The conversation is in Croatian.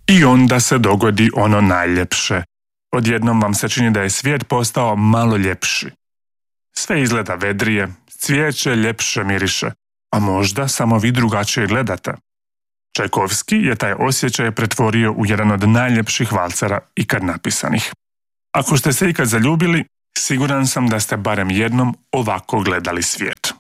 I onda se dogodi ono najljepše. Odjednom vam se čini da je svijet postao malo ljepši. Sve izgleda vedrije, cvijeće ljepše miriše, a možda samo vi drugačije gledate. Čajkovski je taj osjećaj pretvorio u jedan od najljepših valcera ikad napisanih. Ako ste se ikad zaljubili, siguran sam da ste barem jednom ovako gledali svijet.